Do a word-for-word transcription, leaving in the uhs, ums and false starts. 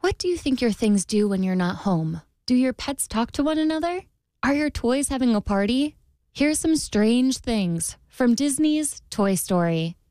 What do you think your things do when you're not home? Do your pets talk to one another? Are your toys having a party? Here's some strange things from Disney's Toy Story.